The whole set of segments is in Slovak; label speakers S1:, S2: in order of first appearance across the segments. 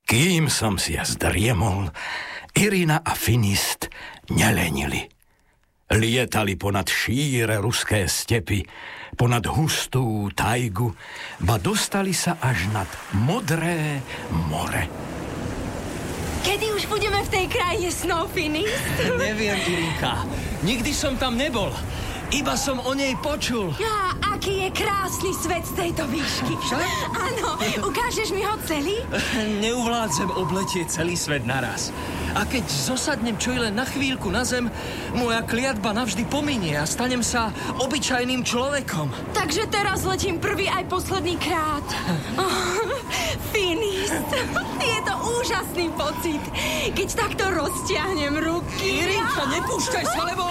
S1: Kým som si ja zdriemol, Irina a Finist nelenili. Lietali ponad šíre ruské stepy, ponad hustú tajgu, ba dostali sa až nad modré more.
S2: Kedy už budeme v tej krajine snov, Finist?
S3: Neviem, Irinka. Nikdy som tam nebol. Iba som o nej počul.
S2: Ja, aký je krásny svet z tejto výšky. Áno, ukážeš mi ho celý?
S3: Neuvládzem obletieť celý svet naraz. A keď zosadnem čo i len na chvíľku na zem, moja kliatba navždy pominie a stanem sa obyčajným človekom.
S2: Takže teraz letím prvý aj posledný krát. Finist, je to úžasný pocit, keď takto roztiahnem ruky.
S3: Irinka, nepúšťaj sa, lebo...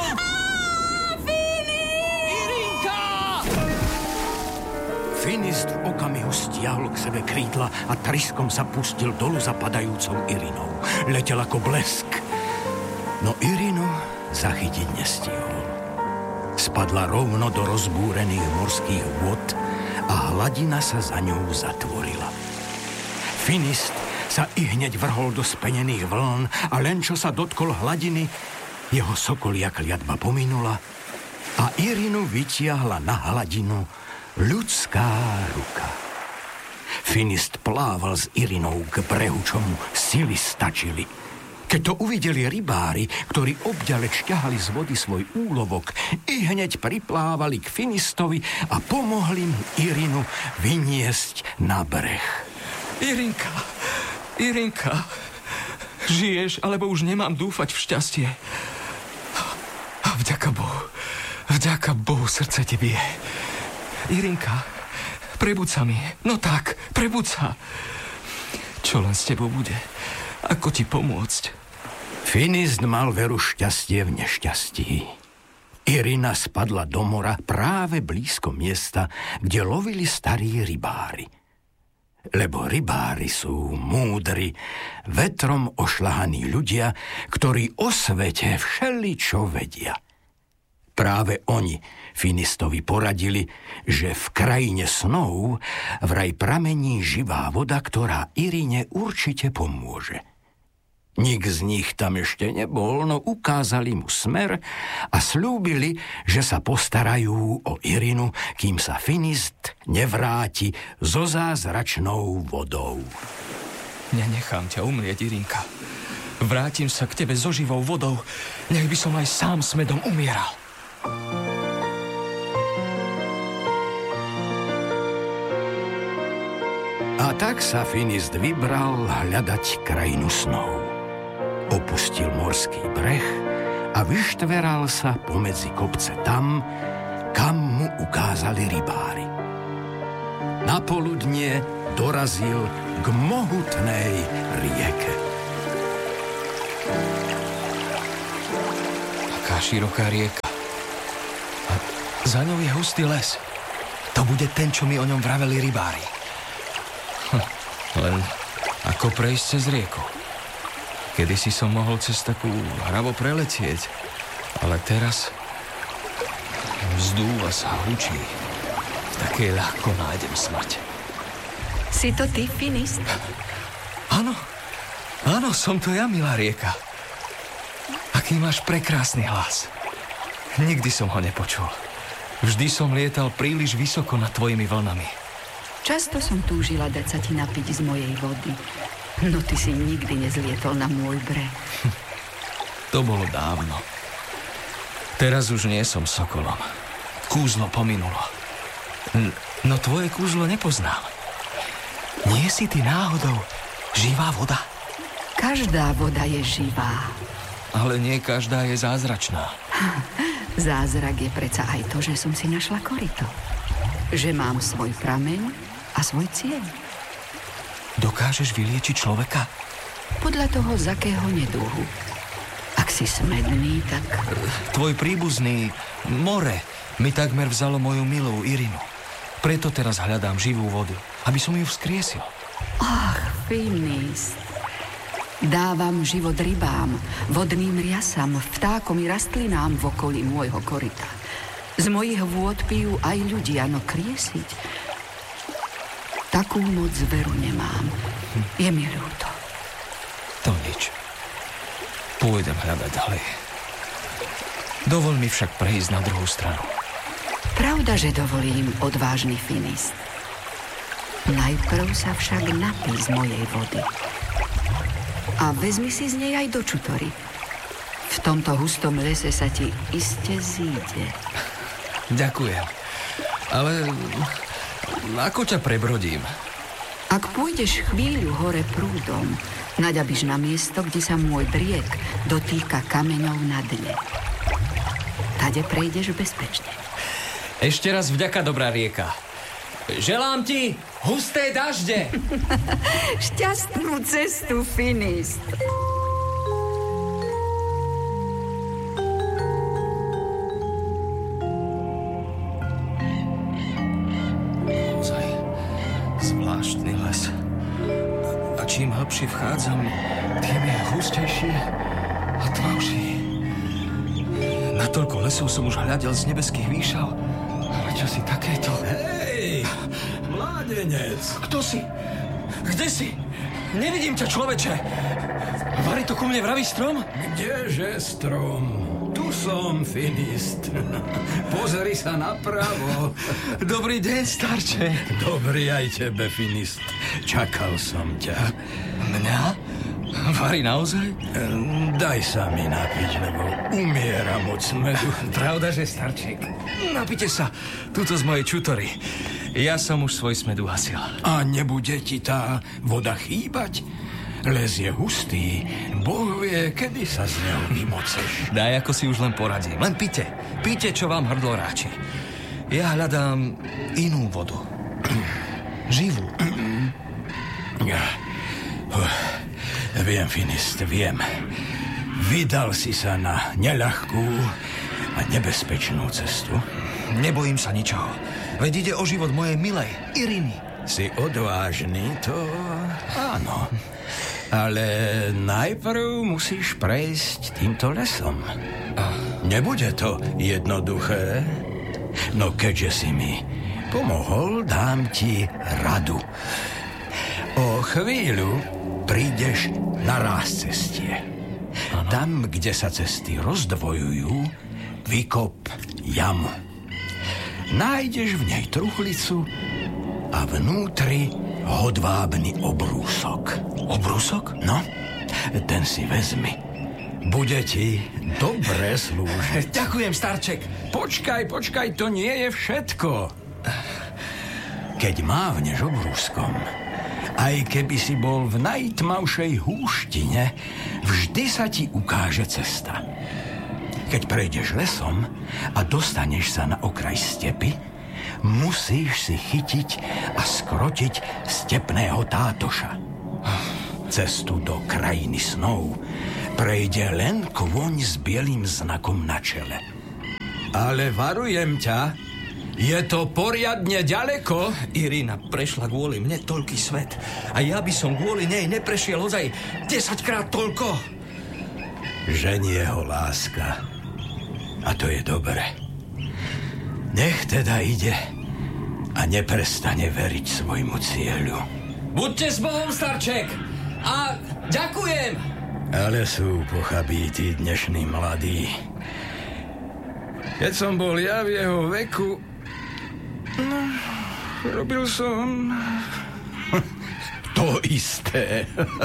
S1: Finist v okamihu stiahol k sebe krídla a triskom sa pustil dolu za padajúcou Irinou. Letel ako blesk. No Irinu zachytiť nestihol. Spadla rovno do rozbúrených morských vôd a hladina sa za ňou zatvorila. Finist sa ihneď vrhol do spenených vln a len čo sa dotkol hladiny, jeho sokolia kliatba pominula a Irinu vytiahla na hladinu ľudská ruka. Finist plával s Irinou k brehu, čo mu sily stačili. Keď to uvideli rybári, ktorí obďaleč ťahali z vody svoj úlovok, i hneď priplávali k Finistovi a pomohli mu Irinu vyniesť na breh.
S3: Irinka, žiješ, alebo už nemám dúfať v šťastie? Vďaka Bohu srdce ti bije. Irinka, prebuď sa mi. No tak, prebuď sa. Čo len s tebou bude? Ako ti pomôcť?
S1: Finist mal veru šťastie v nešťastí. Irina spadla do mora práve blízko miesta, kde lovili starí rybári. Lebo rybári sú múdri, vetrom ošľahaní ľudia, ktorí o svete všeličo vedia. Práve oni Finistovi poradili, že v krajine snov vraj pramení živá voda, ktorá Irine určite pomôže. Nik z nich tam ešte nebol, no ukázali mu smer a slúbili, že sa postarajú o Irinu, kým sa Finist nevráti so zázračnou vodou.
S3: Nenechám ťa umrieť, Irinka. Vrátim sa k tebe so živou vodou, nech by som aj sám smedom umieral.
S1: A tak sa Finist vybral hľadať krajinu snov. Opustil morský breh a vyštveral sa pomedzi kopce tam, kam mu ukázali rybári. Napoludnie dorazil k mohutnej rieke.
S3: Aká široká rieka. A za ňou je hustý les. To bude ten, čo mi o ňom vraveli rybári. Len ako prejsť cez rieku. Kedysi som mohol cez takú hravo preletieť, ale teraz vzdúva sa hučí. Také ľahko nájdem smrť.
S2: Si to ty, Finist?
S3: Áno, som to ja, milá rieka. Aký máš prekrásny hlas. Nikdy som ho nepočul. Vždy som lietal príliš vysoko nad tvojimi vlnami.
S4: Často som túžila dať sa ti napiť z mojej vody, no ty si nikdy nezlietol na môj breh.
S3: To bolo dávno. Teraz už nie som sokolom. Kúzlo pominulo. No tvoje kúzlo nepoznám. Nie si ty náhodou živá voda?
S4: Každá voda je živá.
S3: Ale nie každá je zázračná.
S4: Zázrak je predsa aj to, že som si našla koryto. Že mám svoj prameň a svoj cieľ.
S3: Dokážeš vyliečiť človeka?
S4: Podľa toho, z akého neduhu. Ak si smedný, tak...
S3: Tvoj príbuzný more mi takmer vzalo moju milú Irinu. Preto teraz hľadám živú vodu, aby som ju vzkriesil.
S4: Ach, Finist. Dávam život rybám, vodným riasam, vtákom i rastlinám v okolí môjho koryta. Z mojich vôd pijú aj ľudia, no kriesiť... Takú moc veru nemám. Je mi ľúto.
S3: To nič. Pôjdem hľadať ďalej. Dovol mi však prejsť na druhú stranu.
S4: Pravda, že dovolím, odvážny Finist. Najprv sa však napij z mojej vody. A vezmi si z nej aj do čutory. V tomto hustom lese sa ti iste zíde.
S3: Ďakujem. Ale ako ťa prebrodím?
S4: Ak pôjdeš chvíľu hore prúdom, naďabíš na miesto, kde sa môj briek dotýka kameňov na dne. Tade prejdeš bezpečne.
S3: Ešte raz vďaka, dobrá rieka. Želám ti husté dažde.
S4: Šťastnú cestu, Finist.
S3: Ozaj, zvláštny les. A čím hlbšie vchádzam, tým je hustejší a tmavší. Natoľko lesov som už hľadel z nebeských výšav. Ale čo si takéto?
S1: Hej, mládenec.
S3: Kto si? Kde si? Nevidím ťa, človeče. Vari to ku mne vraví strom?
S1: Kdeže strom? Tu som, Finist. Pozri sa napravo.
S3: Dobrý deň, starče.
S1: Dobrý aj tebe, Finist. Čakal som ťa.
S3: Mňa? Vari naozaj?
S1: Daj sa mi napiť, lebo umieram od smedu.
S3: Pravda, že starček? Napite sa, tuto z mojej čutory. Ja som už svoj smed uhasil.
S1: A nebude ti tá voda chýbať? Les je hustý. Boh vie, kedy sa z neho vymoceš.
S3: Daj, ako si už len poradím. Len pite. Pite, čo vám hrdlo ráči. Ja hľadám inú vodu. Živú.
S1: Viem, Finist, viem. Vydal si sa na neľahkú a nebezpečnú cestu.
S3: Nebojím sa ničoho. Veď ide o život mojej milej, Iriny.
S1: Si odvážny, to áno. Ale najprv musíš prejsť týmto lesom. Nebude to jednoduché. No keďže si mi pomohol, dám ti radu. O chvíľu prídeš na rázcestie. Tam, kde sa cesty rozdvojujú, vykop jamu. Nájdeš v nej truhlicu a vnútri hodvábny obrúsok.
S3: Obrúsok?
S1: No, ten si vezmi. Bude ti dobre slúžiť.
S3: Ďakujem, starček.
S1: Počkaj, to nie je všetko. Keď mávneš obrúskom, aj keby si bol v najtmavšej húštine, vždy sa ti ukáže cesta. Keď prejdeš lesom a dostaneš sa na okraj stepy, musíš si chytiť a skrotiť stepného tátoša. Cestu do krajiny snov prejde len kôň s bielým znakom na čele. Ale varujem ťa, je to poriadne ďaleko.
S3: Irina prešla kvôli mne toľký svet a ja by som kvôli nej neprešiel ozaj 10-krát toľko.
S1: Ženie ho láska. A to je dobre. Nech teda ide a neprestane veriť svojmu cieľu.
S3: Buďte s Bohom, starček! A ďakujem!
S1: Ale sú pochabí tí dnešní mladí. Keď som bol ja v jeho veku, robil som to isté.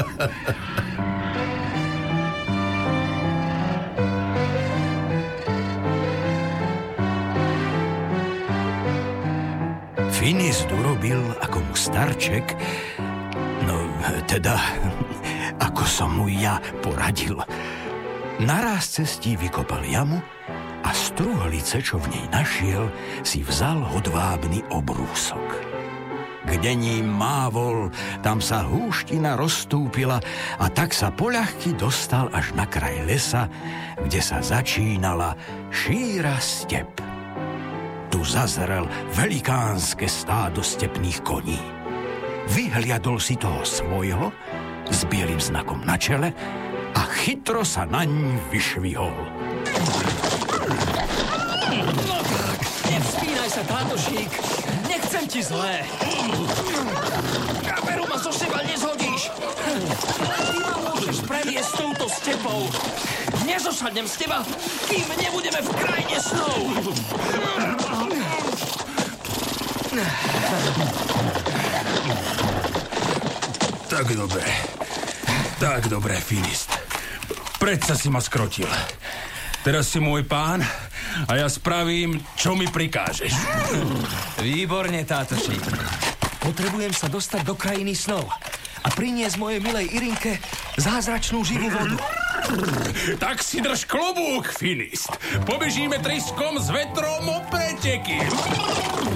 S1: Finist urobil, ako mu starček, no teda, ako som mu ja poradil. Na rázcestí vykopal jamu a z truhlice, čo v nej našiel, si vzal hodvábny obrúsok. Kde ním mávol, tam sa húština rozstúpila a tak sa poľahky dostal až na kraj lesa, kde sa začínala šíra step. Tu zazrel velikánske stádo stepných koní. Vyhliadol si toho svojho s bielým znakom na čele a chytro sa naň vyšvihol.
S3: No tak, nevzpínaj sa, tátošík. Nechcem ti zlé. Kameru ma zo seba nezhodíš. Ty ma môžeš snov. Nezosadnem z teba, kým nebudeme v krajine snov.
S5: Tak dobre, Finist. Predsa si ma skrotil. Teraz si môj pán a ja spravím, čo mi prikážeš.
S3: Výborne, tátočník. Potrebujem sa dostať do krajiny snov a priniesť mojej milej Irinke zázračnú živú vodu.
S5: Tak si drž klobúk, Finist. Pobežíme Triskom s vetrom o preteky.